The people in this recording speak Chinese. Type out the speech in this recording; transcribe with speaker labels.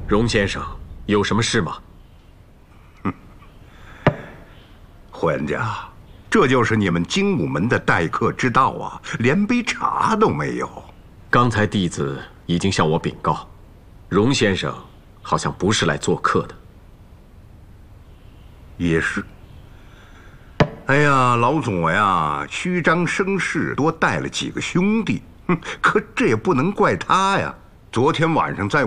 Speaker 1: 荣先生，有什么事吗？
Speaker 2: 霍家，这就是你们精武门的待客之道啊，连杯茶都没有。
Speaker 1: 刚才弟子已经向我禀告，荣先生好像不是来做客的。
Speaker 2: 也是。哎呀，老左呀，虚张声势，多带了几个兄弟，可这也不能怪他呀。昨天晚上在